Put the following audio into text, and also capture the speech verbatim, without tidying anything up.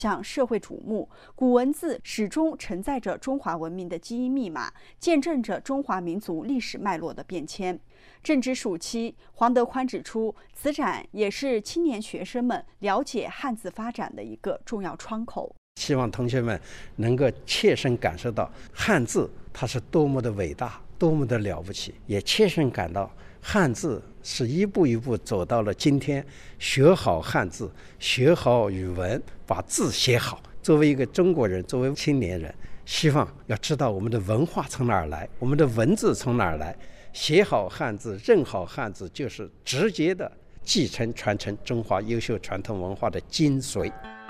向社会瞩目。古文字始终承载着中华文明的基因密码，见证着中华民族历史脉络的变迁。正值暑期，黄德宽指出，此展也是青年学生们了解汉字发展的一个重要窗口。 希望同学们能够切身感受到汉字它是多么的伟大，多么的了不起，也切身感到汉字是一步一步走到了今天，学好汉字，学好语文，把字写好。作为一个中国人，作为青年人，希望要知道我们的文化从哪儿来，我们的文字从哪儿来。写好汉字，认好汉字，就是直接的继承传承中华优秀传统文化的精髓。